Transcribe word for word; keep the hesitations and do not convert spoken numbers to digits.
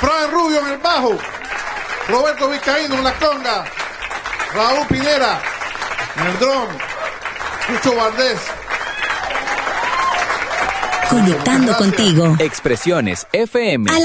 Fran Rubio en el bajo, Roberto Vizcaíno en la conga, Raúl Pinera en el drum, Lucho Valdés. Conectando contigo. Expresiones F M.